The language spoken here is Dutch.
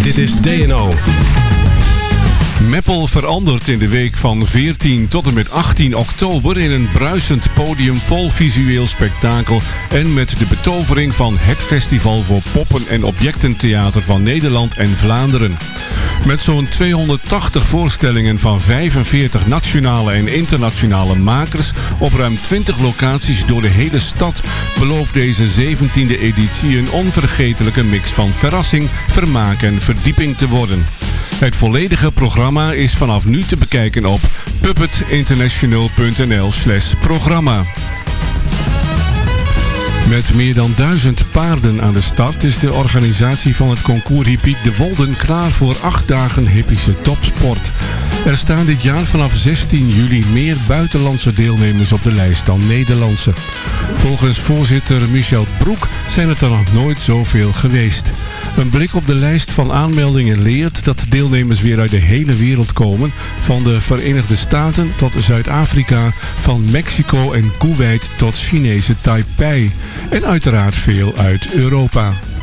Dit is DNO. Meppel verandert in de week van 14 tot en met 18 oktober in een bruisend podium vol visueel spektakel en met de betovering van het festival voor poppen- en objectentheater van Nederland en Vlaanderen. Met zo'n 280 voorstellingen van 45 nationale en internationale makers op ruim 20 locaties door de hele stad belooft deze 17e editie een onvergetelijke mix van verrassing, vermaak en verdieping te worden. Het volledige programma is vanaf nu te bekijken op puppetinternational.nl/programma. Met meer dan 1000 paarden aan de start is de organisatie van het concours Hippiek de Wolden klaar voor 8 dagen hippische topsport. Er staan dit jaar vanaf 16 juli meer buitenlandse deelnemers op de lijst dan Nederlandse. Volgens voorzitter Michel Broek zijn het er nog nooit zoveel geweest. Een blik op de lijst van aanmeldingen leert dat deelnemers weer uit de hele wereld komen, van de Verenigde Staten tot Zuid-Afrika, van Mexico en Kuwait tot Chinese Taipei en uiteraard veel uit Europa.